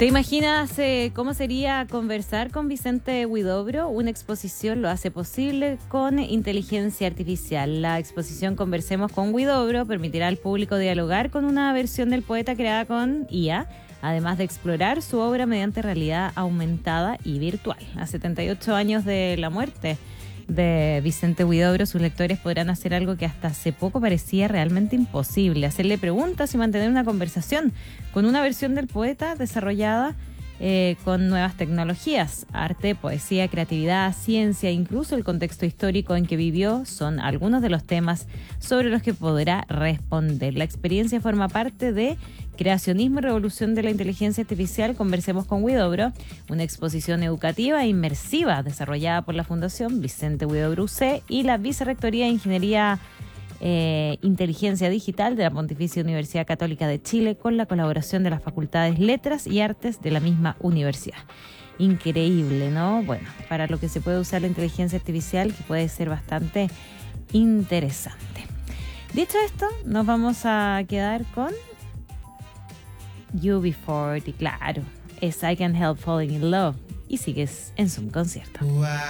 ¿Te imaginas cómo sería conversar con Vicente Huidobro? Una exposición lo hace posible con inteligencia artificial. La exposición Conversemos con Huidobro permitirá al público dialogar con una versión del poeta creada con IA, además de explorar su obra mediante realidad aumentada y virtual. A 78 años de la muerte de Vicente Huidobro, sus lectores podrán hacer algo que hasta hace poco parecía realmente imposible: hacerle preguntas y mantener una conversación con una versión del poeta desarrollada con nuevas tecnologías. Arte, poesía, creatividad, ciencia, incluso el contexto histórico en que vivió son algunos de los temas sobre los que podrá responder. La experiencia forma parte de Creacionismo y Revolución de la Inteligencia Artificial, Conversemos con Huidobro, una exposición educativa e inmersiva desarrollada por la Fundación Vicente Huidobro UC y la Vicerrectoría de Ingeniería Inteligencia Digital de la Pontificia Universidad Católica de Chile, con la colaboración de las Facultades Letras y Artes de la misma universidad. Increíble, ¿no? Bueno, para lo que se puede usar la inteligencia artificial, que puede ser bastante interesante. Dicho esto, nos vamos a quedar con UB40, claro, es I Can't Help Falling in Love, y sigues en Zoom Concierto. Wow.